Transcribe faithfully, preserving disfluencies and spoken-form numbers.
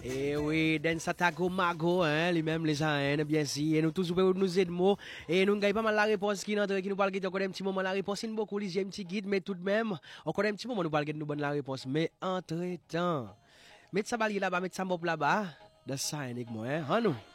Et oui, dans Satago Mago, hein, lui-même les gens, bien sûr, et nous tous pouvons nous aider mots, et nous n'avons pas mal la réponse qui nous qui nous parle, qui nous un petit moment la réponse, c'est beaucoup, j'ai un petit guide, mais tout de même, on connaît un petit moment nous parle, nous bonne la réponse, mais entre temps, mettez ça balayé là-bas, mettez ça mop là-bas, de ça, hein, hein, nous.